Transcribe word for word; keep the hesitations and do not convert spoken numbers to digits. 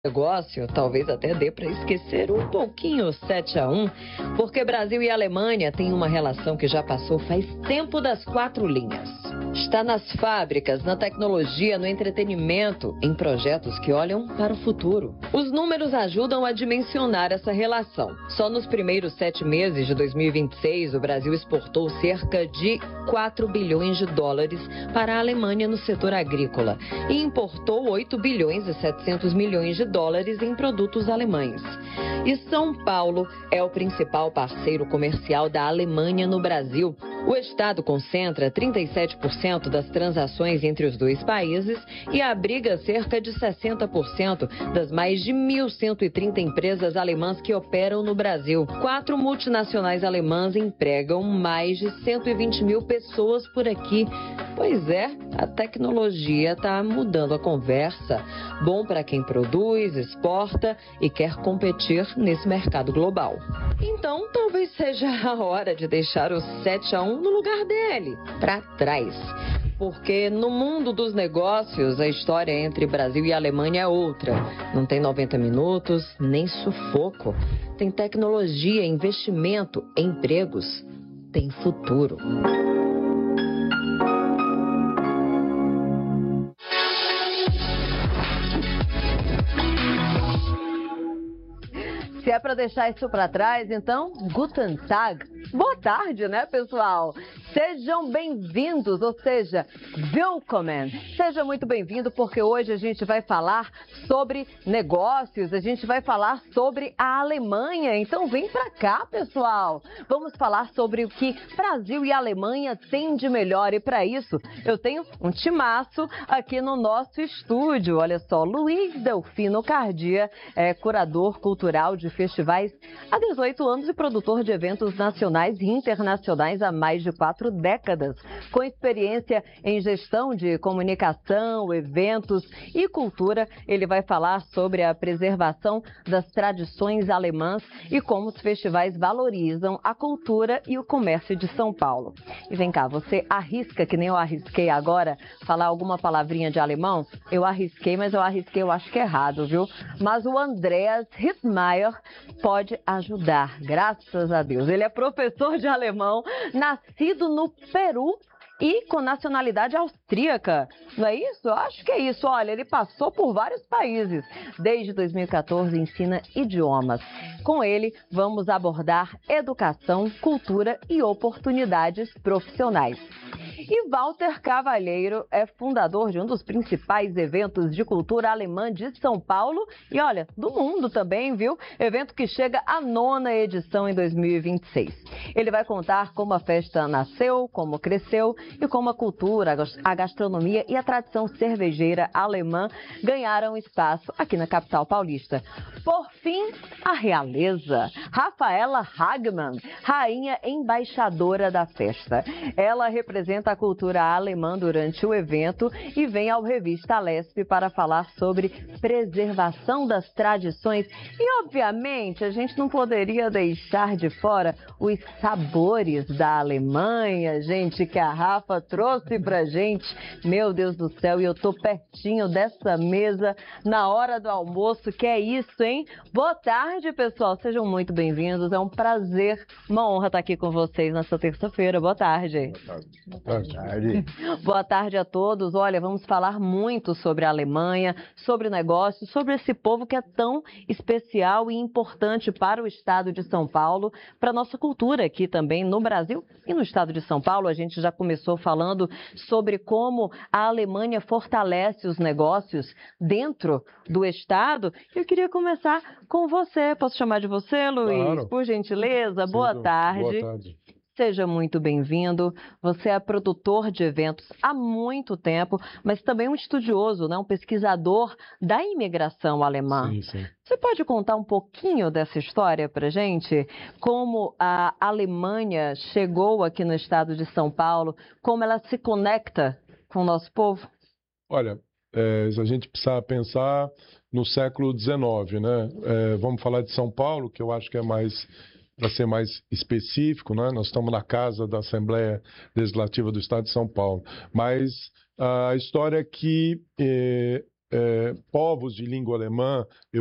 Negócio, talvez até dê para esquecer um pouquinho o sete a um, porque Brasil e Alemanha têm uma relação que já passou faz tempo das quatro linhas. Está nas fábricas, na tecnologia, no entretenimento, em projetos que olham para o futuro. Os números ajudam a dimensionar essa relação. Só nos primeiros sete meses de dois mil e vinte e seis, o Brasil exportou cerca de quatro bilhões de dólares para a Alemanha no setor agrícola e importou oito bilhões e setecentos milhões de dólares em produtos alemães. E São Paulo é o principal parceiro comercial da Alemanha no Brasil. O estado concentra trinta e sete por cento das transações entre os dois países e abriga cerca de sessenta por cento das mais de mil cento e trinta empresas alemãs que operam no Brasil. Quatro multinacionais alemãs empregam mais de cento e vinte mil pessoas por aqui. Pois é, a tecnologia está mudando a conversa. Bom para quem produz, exporta e quer competir nesse mercado global. Então, talvez seja a hora de deixar o sete a um no lugar dele, para trás. Porque no mundo dos negócios, a história entre Brasil e Alemanha é outra. Não tem noventa minutos, nem sufoco. Tem tecnologia, investimento, empregos. Tem futuro. Se é para deixar isso para trás, então, Guten Tag. Boa tarde, né, pessoal? Sejam bem-vindos, ou seja, willkommen. Seja muito bem-vindo, porque hoje a gente vai falar sobre negócios, a gente vai falar sobre a Alemanha. Então vem pra cá, pessoal. Vamos falar sobre o que Brasil e Alemanha têm de melhor. E para isso, eu tenho um timaço aqui no nosso estúdio. Olha só, Luiz Delfino Cardia é curador cultural de festivais há dezoito anos e produtor de eventos nacionais e internacionais há mais de quatro décadas, com experiência em gestão de comunicação, eventos e cultura. Ele vai falar sobre a preservação das tradições alemãs e como os festivais valorizam a cultura e o comércio de São Paulo. E vem cá, você arrisca, que nem eu arrisquei agora, falar alguma palavrinha de alemão? Eu arrisquei, mas eu arrisquei, eu acho que é errado, viu? Mas o Andreas Hittmeier pode ajudar, graças a Deus. Ele é professor de alemão, nascido no Peru e com nacionalidade austríaca. Não é isso? Eu acho que é isso. Olha, ele passou por vários países. Desde dois mil e quatorze ensina idiomas. Com ele, vamos abordar educação, cultura e oportunidades profissionais. E Walter Cavalheiro é fundador de um dos principais eventos de cultura alemã de São Paulo e, olha, do mundo também, viu? Evento que chega à nona edição em dois mil e vinte e seis. Ele vai contar como a festa nasceu, como cresceu e como a cultura, a gastronomia e a tradição cervejeira alemã ganharam espaço aqui na capital paulista. Por fim, a realeza. Rafaela Hagmann, rainha embaixadora da festa. Ela representa a cultura alemã durante o evento e vem ao Revista Lesp para falar sobre preservação das tradições. E, obviamente, a gente não poderia deixar de fora os sabores da Alemanha, gente, que a Rafa trouxe pra gente. Meu Deus do céu, e eu tô pertinho dessa mesa na hora do almoço, que é isso, hein? Boa tarde, pessoal, sejam muito bem-vindos. É um prazer, uma honra estar aqui com vocês nessa terça-feira. Boa tarde. Boa tarde. Boa tarde. Boa tarde a todos. Olha, vamos falar muito sobre a Alemanha, sobre negócios, sobre esse povo que é tão especial e importante para o estado de São Paulo, para a nossa cultura aqui também no Brasil e no estado de São Paulo. A gente já começou falando sobre como a Alemanha fortalece os negócios dentro do estado. Eu queria começar com você. Posso chamar de você, Luiz? Claro. Por gentileza. Sim, boa tarde. Boa tarde. Seja muito bem-vindo. Você é produtor de eventos há muito tempo, mas também um estudioso, né? Um pesquisador da imigração alemã. Sim, sim. Você pode contar um pouquinho dessa história para a gente? Como a Alemanha chegou aqui no estado de São Paulo, como ela se conecta com o nosso povo? Olha, é, a gente precisa pensar no século dezenove, né? É, vamos falar de São Paulo, que eu acho que é mais... para ser mais específico, né? Nós estamos na casa da Assembleia Legislativa do Estado de São Paulo. Mas a história é que eh, é, povos de língua alemã. Eu